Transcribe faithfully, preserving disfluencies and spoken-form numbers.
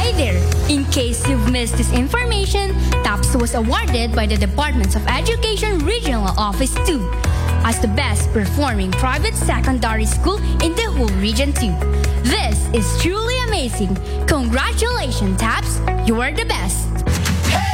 Hi there! In case you've missed this information, TAPS was awarded by the Department of Education Regional Office two as the best performing private secondary school in the whole region two. This is truly amazing. Congratulations, TAPS! You are the best!